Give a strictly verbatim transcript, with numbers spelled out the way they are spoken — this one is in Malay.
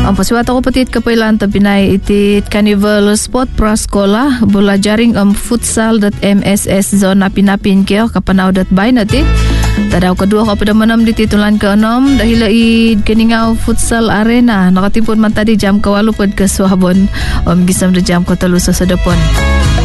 Ang pasiwat ako patit kapailan tabinay itit Carnival Sport Praskola bola jaring am futsal dot M S S zona pinapin kyo kapanaw dot bay natit. Tadaw kedua ko pada manam di titulan ke-enam dahil i Keningau Futsal Arena nakatimpun man tadi jam kawalu pod ke Suhabon om gisam de jam ko telu sa sedepon.